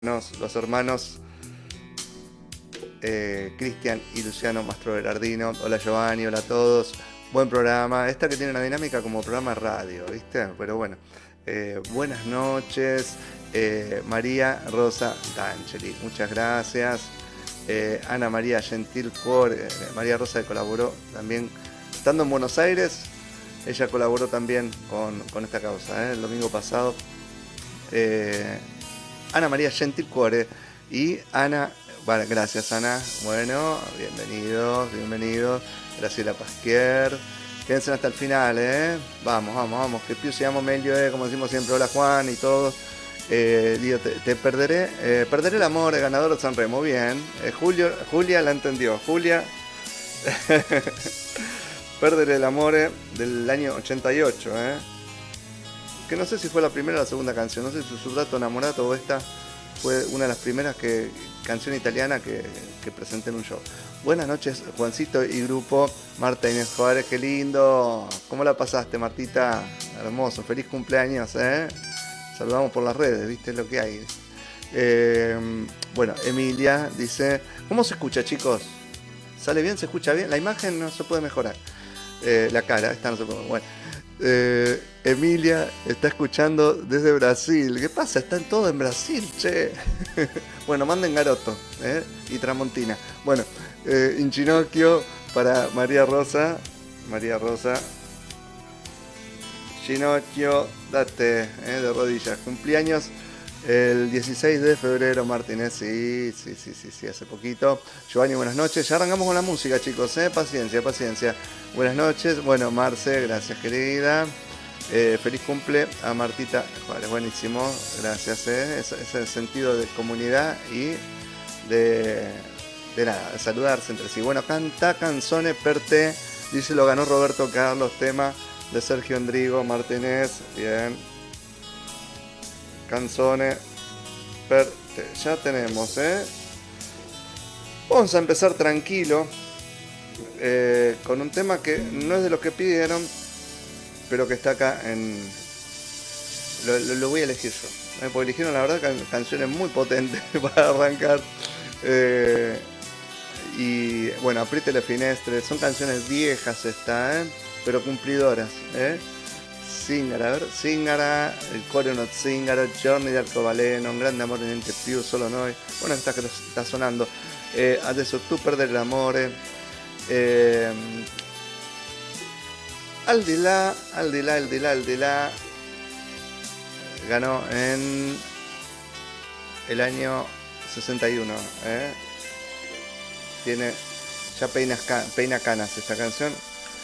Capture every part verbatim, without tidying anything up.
Nos- los hermanos eh, Cristian y Luciano Mastro Berardino. Hola Giovanni, hola a todos. Buen programa. Esta que tiene una dinámica como programa de radio, ¿viste? Pero bueno. Eh, buenas noches. Eh, María Rosa D'Angeli, muchas gracias. Eh, Ana María Gentil Cor, eh, María Rosa que colaboró también, estando en Buenos Aires, ella colaboró también con, con esta causa, ¿eh? El domingo pasado. Eh, Ana María Gentil Cuore y Ana, vale, gracias Ana, bueno, bienvenidos, bienvenidos, Graciela Pasquier, quédense hasta el final, eh, vamos, vamos, vamos, que più siamo meglio, eh, como decimos siempre, hola Juan y todos, eh, digo, te, te perderé, eh, perderé el amor, el ganador de Sanremo, bien, eh, Julio, Julia la entendió, Julia, perderé el amor eh, del año ochenta y ocho, eh, que no sé si fue la primera o la segunda canción, no sé si Susurrato Enamorato o esta fue una de las primeras que, canción italiana que, que presenté en un show. Buenas noches, Juancito y grupo. Marta Inés Juárez, qué lindo. ¿Cómo la pasaste, Martita? Hermoso, feliz cumpleaños, ¿eh? Saludamos por las redes, ¿viste lo que hay? Eh, bueno, Emilia dice, ¿cómo se escucha, chicos? ¿Sale bien? ¿Se escucha bien? La imagen no se puede mejorar. Eh, la cara, esta no se puede. Bueno. Eh, Emilia está escuchando desde Brasil. ¿Qué pasa? Están todos en Brasil, che. Bueno, manden Garoto ¿eh? Y Tramontina. Bueno, eh, Inchinocchio para María Rosa. María Rosa. Ginocchio, date, ¿eh? De rodillas. Cumpleaños el dieciséis de febrero, Martínez. Sí, sí, sí, sí, sí, hace poquito. Giovanni, buenas noches. Ya arrancamos con la música, chicos, ¿eh? Paciencia, paciencia. Buenas noches. Bueno, Marce, gracias, querida. Eh, feliz cumple a Martita. Vale, buenísimo. Gracias, ¿eh? Ese, ese sentido de comunidad y de, de nada, de saludarse entre sí. Bueno, canta canzone per te. Dice, lo ganó Roberto Carlos, tema de Sergio Endrigo Martínez. Bien. Canzone per te. Ya tenemos, ¿eh? Vamos a empezar tranquilo. Eh, con un tema que no es de los que pidieron, pero que está acá en... Lo, lo, lo voy a elegir yo. ¿eh? Porque eligieron, la verdad, can, canciones muy potentes para arrancar. Eh, y bueno, Apriete Finestre. Son canciones viejas esta, ¿eh? Pero cumplidoras, ¿eh? Zingara, a ver, Zingara, il cuore uno zingaro, Giorni di Arcobaleno, un grande amore niente più, solo noi. Bueno, esta que está sonando. Eh, adesso tu perdere l'amore. Eh, al di là, al di là, al di là, al di là. Ganó en el año sesenta y uno. ¿eh? Tiene, ya peina, peina canas esta canción.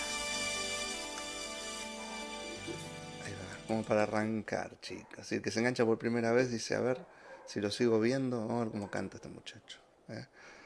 Como para arrancar, chicas. Si el que se engancha por primera vez dice, a ver si lo sigo viendo, vamos a ver cómo canta este muchacho. ¿eh?